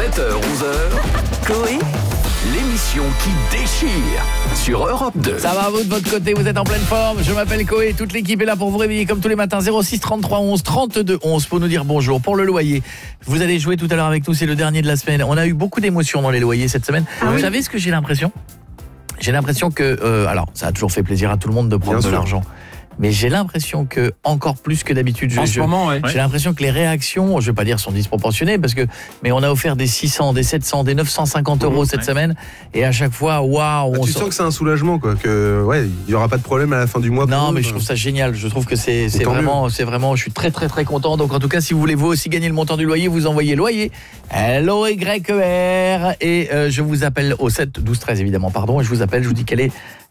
7h-11h, Coé, l'émission qui déchire sur Europe 2. Ça va vous de votre côté, vous êtes en pleine forme. Je m'appelle Coé, toute l'équipe est là pour vous réveiller comme tous les matins. 06 33 11 32 11 pour nous dire bonjour. Pour le loyer, vous allez jouer tout à l'heure avec nous, c'est le dernier de la semaine. On a eu beaucoup d'émotions dans les loyers cette semaine. Vous savez ce que j'ai l'impression ? J'ai l'impression que, alors ça a toujours fait plaisir à tout le monde de prendre de l'argent. Mais j'ai l'impression que, encore plus que d'habitude, j'ai l'impression que les réactions, je vais pas dire sont disproportionnées, mais on a offert des 600, des 700, des 950 euros cette semaine, et à chaque fois, waouh. Tu sens que c'est un soulagement, quoi, que il y aura pas de problème à la fin du mois. Non, mais je trouve ça génial. Je trouve que c'est vraiment, je suis très très très content. Donc en tout cas, si vous voulez vous aussi gagner le montant du loyer, vous envoyez loyer LOYER et je vous appelle au 7 12 13 évidemment, pardon, et je vous appelle, je vous dis quelle est